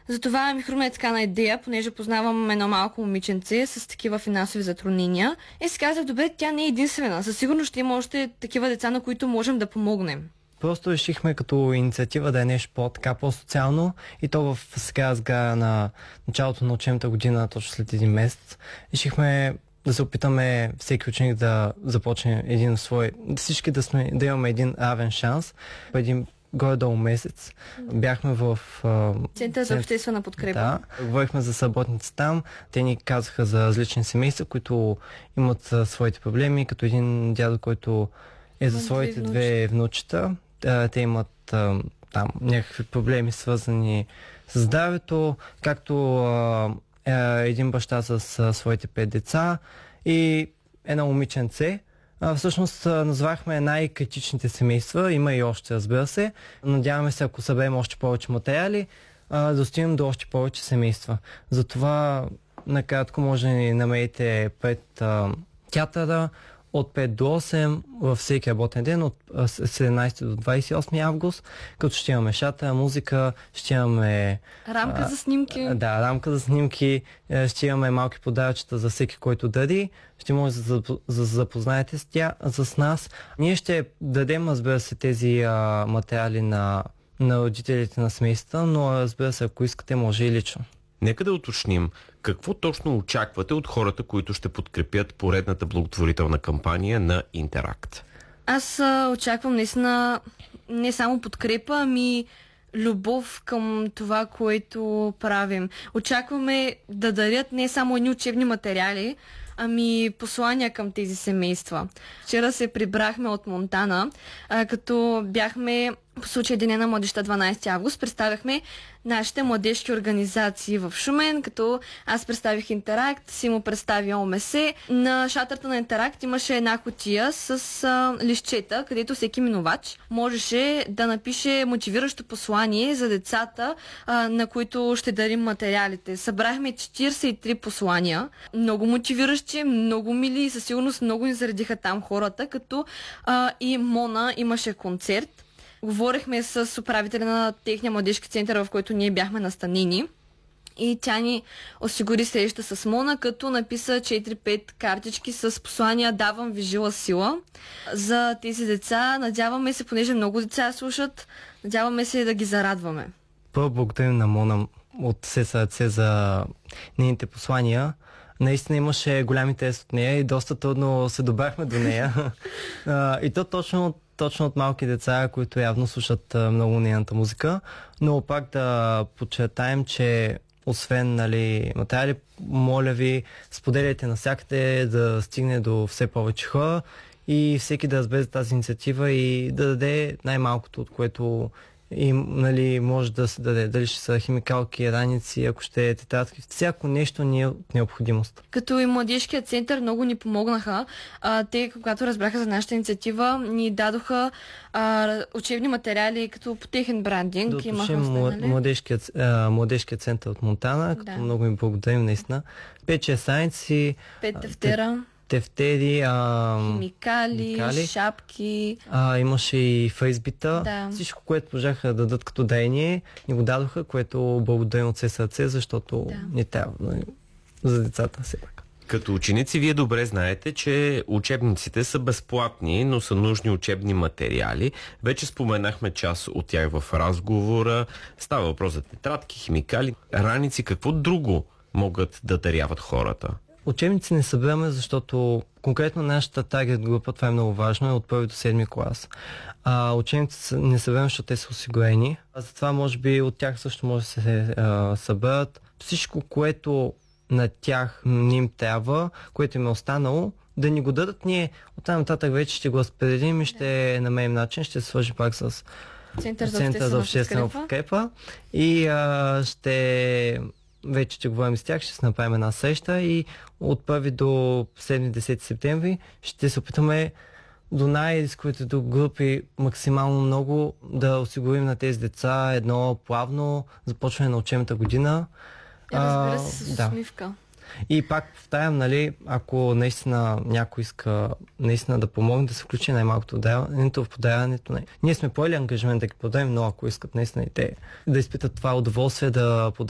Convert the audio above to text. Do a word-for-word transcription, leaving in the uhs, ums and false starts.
Затова ми хрумна е така на идея, понеже познавам едно малко момиченце с такива финансови затруднения. И си казах, добре, тя не е единствена. Със сигурност ще има още такива деца, на които можем да помогнем. Просто решихме като инициатива да е нещо по-така по-социално и то в сега разгара на началото на учебната година, точно след един месец. Решихме да се опитаме всеки ученик да започне един свой, всички да, сме, да имаме един равен шанс. Един горе-долу месец бяхме в Център за обществена подкрепа. Да, говорихме за съботници там. Те ни казаха за различни семейства, които имат а, своите проблеми, като един дядо, който е за своите две внучета. А, те имат а, там някакви проблеми, свързани с здравето, както а, е, един баща с а, своите пет деца и едно момиченце. А, всъщност назвахме най-критичните семейства, има и още, разбира се. Надяваме се, ако съберем още повече материали, а, да достигнем до още повече семейства. Затова накратко може да ни намерите пред а, театъра от пет до осем във всеки работен ден от седемнайсети до двайсет и осми август, като ще имаме шата, музика, ще имаме рамка а, за снимки. А, да, рамка за снимки, ще имаме малки подаръчета за всеки, който дари, ще може да за, запознаете с, тя, с нас. Ние ще дадем, разбира се, тези а, материали на, на родителите на семействата, но разбира се, ако искате, може и лично. Нека да уточним, какво точно очаквате от хората, които ще подкрепят поредната благотворителна кампания на Интеракт? Аз а, очаквам наистина не само подкрепа, ами любов към това, което правим. Очакваме да дарят не само едни учебни материали, ами послания към тези семейства. Вчера се прибрахме от Монтана, а, като бяхме по случай Деня на младежта дванайсети август, представяхме нашите младежки организации в Шумен, като аз представих Интеракт, Симо представи ОМС. На шатърта на Интеракт имаше една кутия с а, листчета, където всеки минувач можеше да напише мотивиращо послание за децата, а, на които ще дарим материалите. Събрахме четирийсет и три послания, много мотивиращи, много мили и със сигурност много ни заредиха там хората, като а, и Мона имаше концерт. Говорихме с управителя на техния младежки център, в който ние бяхме настанени. И тя ни осигури среща с Мона, като написа четири-пет картички с послания "Давам ви жила сила" за тези деца. Надяваме се, понеже много деца слушат, надяваме се да ги зарадваме. Първо благодарим на Мона от все сърце за нейните послания. Наистина имаше голям интерес от нея и доста трудно се добрахме до нея. И то точно точно от малки деца, които явно слушат много нейната музика, но пак да подчертаем, че освен, нали, материали, моля ви, споделяйте навсякъде, да стигне до все повече хора и всеки да разбере тази инициатива и да даде най-малкото, от което и, нали, може да се даде. Дали ще са химикалки, раници, ако ще е тетрадки, всяко нещо ни е от необходимост. Като и младежкият център много ни помогнаха. А, те, когато разбраха за нашата инициатива, ни дадоха а, учебни материали като по техен брандинг. Да уточним младежкият, младежкият център от Монтана, като да. Много им благодарим наистина. пет-шест страници, пет тефтера. Тефтери, а, химикали, химикали, шапки. А, имаше и фейсбита. Да. Всичко, което можаха да дадат като даяние, ни го дадоха, което благодарим от все сърце, защото да. Не трябва за децата все пак. Като ученици вие добре знаете, че учебниците са безплатни, но са нужни учебни материали. Вече споменахме част от тях в разговора. Става въпрос за тетрадки, химикали, раници. Какво друго могат да даряват хората? Учебници не събираме, защото конкретно нашата таргет група, това е много важно, е от първи до седми клас. А, учебници не събираме, защото те са осигурени. А затова може би от тях също може да се а, съберат. Всичко, което на тях не им трябва, което им е останало, да ни го дадат, ние оттам нататък вече ще го разпределим и ще намерим начин, ще се свържи пак с Център за обществена, за обществена подкрепа и а, ще... вече ще говорим с тях, ще се направим една среща и от първи до седми-десети септември ще се опитаме до най-рисковите до групи максимално много да осигурим на тези деца едно плавно започване на учебната година. Да, разбира се, с да. усмивка. И пак повтарям, нали, ако наистина някой иска наистина да помогне, да се включи най-малкото в подаряването. Ние сме поели ангажимент да ги подарим, но ако искат наистина и те да изпитат това удоволствие да подарят